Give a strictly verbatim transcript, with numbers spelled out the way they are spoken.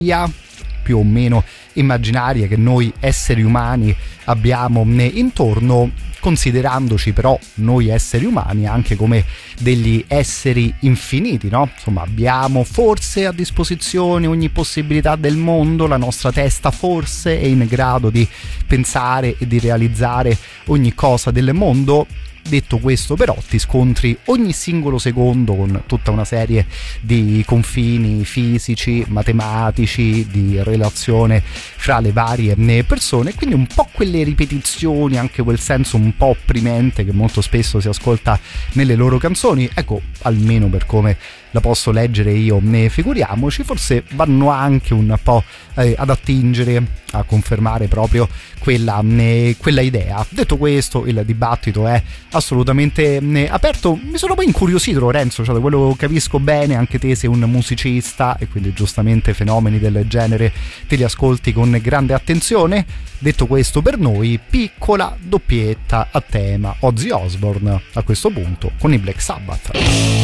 più o meno immaginarie che noi esseri umani abbiamo intorno, considerandoci però noi esseri umani anche come degli esseri infiniti, no? Insomma, abbiamo forse a disposizione ogni possibilità del mondo, la nostra testa forse è in grado di pensare e di realizzare ogni cosa del mondo. Detto questo, però, ti scontri ogni singolo secondo con tutta una serie di confini fisici, matematici, di relazione fra le varie persone, quindi un po' quelle ripetizioni, anche quel senso un po' opprimente che molto spesso si ascolta nelle loro canzoni, ecco, almeno per come la posso leggere io, ne figuriamoci, forse vanno anche un po' eh, ad attingere, a confermare proprio quella, eh, quella idea. Detto questo, il dibattito è assolutamente eh, aperto. Mi sono poi incuriosito, Lorenzo, cioè da quello che capisco bene anche te sei un musicista e quindi giustamente fenomeni del genere te li ascolti con grande attenzione. Detto questo, per noi piccola doppietta a tema Ozzy Osbourne a questo punto con i Black Sabbath.